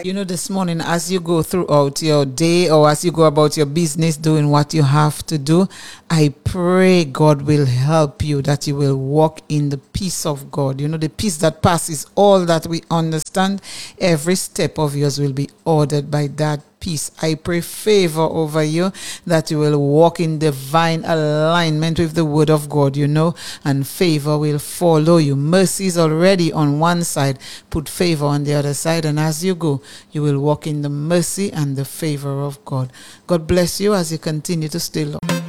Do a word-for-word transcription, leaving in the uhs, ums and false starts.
You know, this morning, as you go throughout your day or as you go about your business doing what you have to do, I pray God will help you, that you will walk in the peace of God. You know, the peace that passes all that we understand. Every step of yours will be ordered by that peace. I pray favor over you, that you will walk in divine alignment with the word of God, you know, and favor will follow you. Mercy is already on one side, put favor on the other side, and as you go, you will walk in the mercy and the favor of God. God bless you as you continue to stay low.